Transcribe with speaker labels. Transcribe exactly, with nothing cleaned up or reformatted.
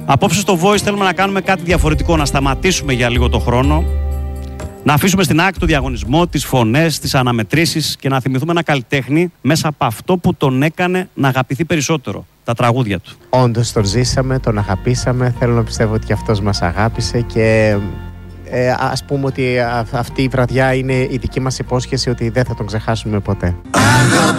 Speaker 1: Απόψε στο Voice θέλουμε να κάνουμε κάτι διαφορετικό, να σταματήσουμε για λίγο το χρόνο, να αφήσουμε στην άκρη το διαγωνισμό, τις φωνές, τις αναμετρήσεις και να θυμηθούμε ένα καλλιτέχνη μέσα από αυτό που τον έκανε να αγαπηθεί περισσότερο, τα τραγούδια του.
Speaker 2: Όντως τον ζήσαμε, τον αγαπήσαμε, θέλω να πιστεύω ότι αυτός μας αγάπησε και ε, ας πούμε ότι αυτή η βραδιά είναι η δική μας υπόσχεση ότι δεν θα τον ξεχάσουμε ποτέ.